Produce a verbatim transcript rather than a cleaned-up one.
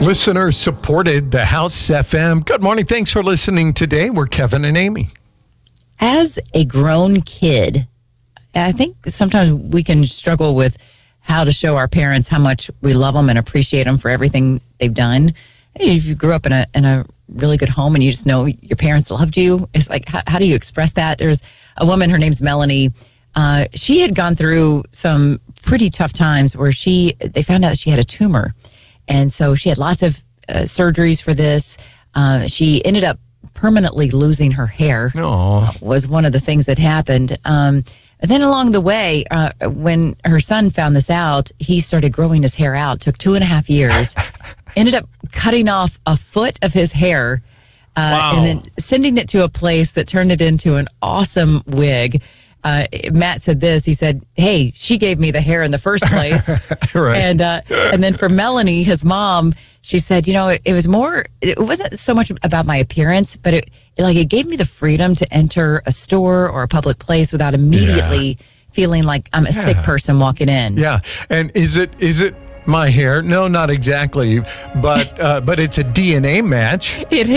Listener supported the House F M. Good morning. Thanks for listening today. We're Kevin and Amy. As a grown kid, I think sometimes we can struggle with how to show our parents how much we love them and appreciate them for everything they've done. If you grew up in a in a really good home and you just know your parents loved you, it's like, how, how do you express that? There's a woman, her name's Melanie. Uh, she had gone through some pretty tough times where she they found out she had a tumor. And so she had lots of uh, surgeries for this. Uh, she ended up permanently losing her hair. Oh, Was one of the things that happened. Um, and then along the way, uh, when her son found this out, he started growing his hair out. Took two and a half years. Ended up cutting off a foot of his hair. Uh, Wow. And then sending it to a place that turned it into an awesome wig. Uh, Matt said this. He said, "Hey, she gave me the hair in the first place." right. And uh, and then for Melanie, his mom, she said, "You know, it, it was more. It wasn't so much about my appearance, but it, it like it gave me the freedom to enter a store or a public place without immediately feeling like I'm a sick person walking in." yeah. And is it is it my hair? No, not exactly. But uh, but it's a D N A match. It